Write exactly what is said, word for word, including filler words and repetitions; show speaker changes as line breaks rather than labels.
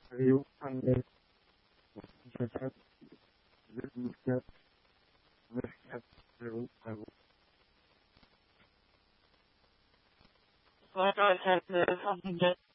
Rio Andes, Jacques, vingt-quatre, vingt-quatre, zéro, zéro.
Like I said, there's something that